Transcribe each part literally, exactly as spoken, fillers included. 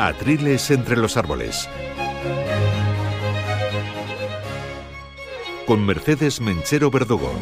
Atriles entre los árboles. Con Mercedes Menchero Verdugo.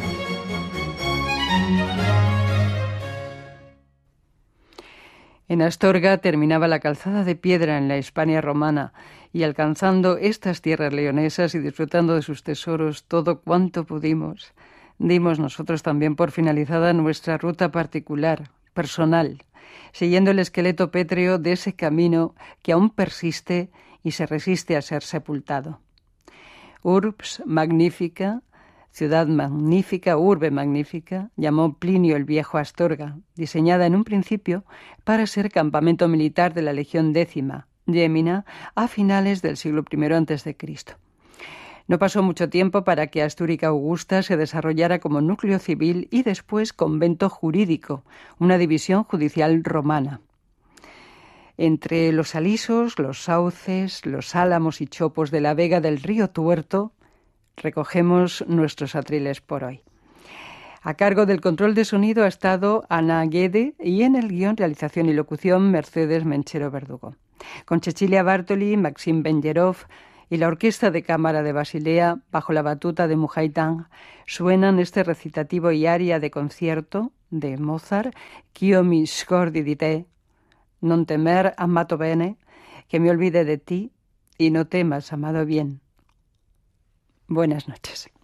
En Astorga terminaba la calzada de piedra en la Hispania romana, y alcanzando estas tierras leonesas y disfrutando de sus tesoros todo cuanto pudimos, dimos nosotros también por finalizada nuestra ruta particular, personal, siguiendo el esqueleto pétreo de ese camino que aún persiste y se resiste a ser sepultado. Urbs magnifica, ciudad magnífica, urbe magnífica, llamó Plinio el Viejo Astorga, diseñada en un principio para ser campamento militar de la Legión Décima, Gémina, a finales del siglo primero antes de Cristo. No pasó mucho tiempo para que Astúrica Augusta se desarrollara como núcleo civil y después convento jurídico, una división judicial romana. Entre los alisos, los sauces, los álamos y chopos de la vega del río Tuerto, recogemos nuestros atriles por hoy. A cargo del control de sonido ha estado Ana Guede y en el guión, realización y locución Mercedes Menchero Verdugo. Con Cecilia Bartoli, Maxim Benjerov y la Orquesta de Cámara de Basilea, bajo la batuta de Mujay suenan este recitativo y aria de concierto de Mozart, Ch'io mi scordi di te, non temer, amato bene, que me olvide de ti y no temas, amado bien. Buenas noches.